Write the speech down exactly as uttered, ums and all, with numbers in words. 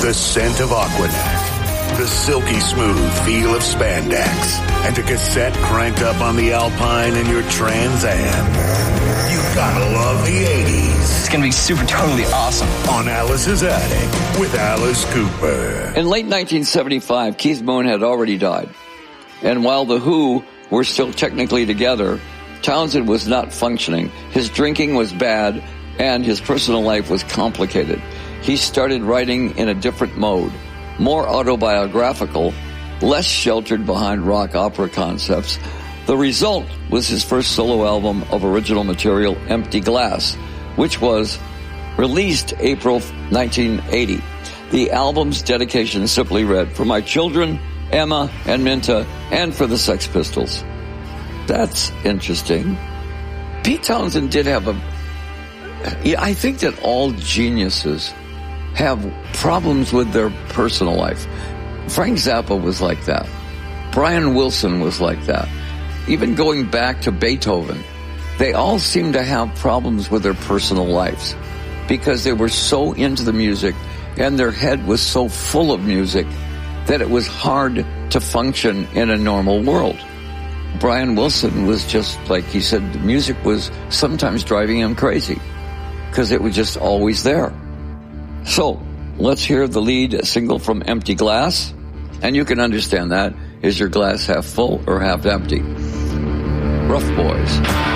the scent of Aquanet, the silky smooth feel of spandex, and a cassette cranked up on the Alpine in your Trans Am. You gotta love the eighties. It's gonna be super totally awesome. On Alice's Attic with Alice Cooper. In late nineteen seventy-five, Keith Moon had already died. And while The Who were still technically together, Townsend was not functioning. His drinking was bad, and his personal life was complicated. He started writing in a different mode, more autobiographical, less sheltered behind rock opera concepts. The result was his first solo album of original material, Empty Glass, which was released April nineteen eighty. The album's dedication simply read, "For my children, Emma and Minta, and for the Sex Pistols." That's interesting. Pete Townsend did have a... Yeah, I think that all geniuses have problems with their personal life. Frank Zappa was like that. Brian Wilson was like that. Even going back to Beethoven, they all seem to have problems with their personal lives because they were so into the music and their head was so full of music that it was hard to function in a normal world. Brian Wilson was just, like he said, the music was sometimes driving him crazy because it was just always there. So, let's hear the lead single from Empty Glass, and you can understand that. Is your glass half full or half empty? Rough Boys.